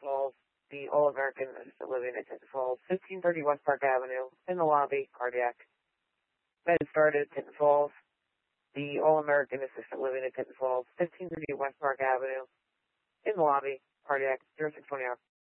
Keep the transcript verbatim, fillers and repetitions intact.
Falls, the All-American Assisted Living at Tinton Falls, fifteen thirty West Park Avenue, in the lobby, cardiac. Med started at Tinton Falls, the All-American Assisted Living at Tinton Falls, fifteen thirty West Park Avenue, in the lobby, cardiac, zero six twenty hour.